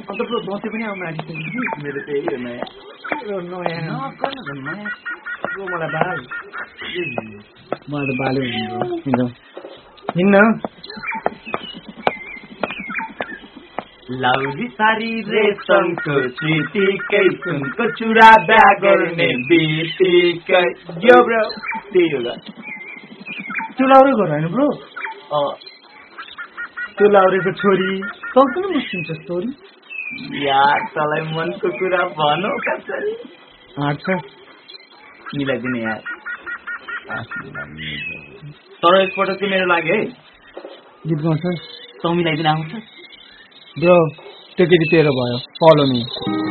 अन्त ब्रो दसैँ पनि आउनु आँटिसक्यो कि मेरो त यही हो नयाँ ब्रो मलाई बाल मलाई त बाल्यो हिँड्न लाउली सारी रेशमको चिटिकै सुनको चुरा बिहा गर्ने बितिकै यो ब्रो त्यही हो त्यो लाउरे घर होइन ब्रो त्यो लाउरेको छोरी तँसँग मुस्किन्छ स्टोरी यार तँलाई मनको कुरा भनौ कसरी आँट्छ मिलाइदिने यार तर एकपल्ट चाहिँ मेरो लागि है गीत गाउँछ तँ मिलाइदिन आउँछ ब्रो त्यो केटी तेरो भयो फलो मी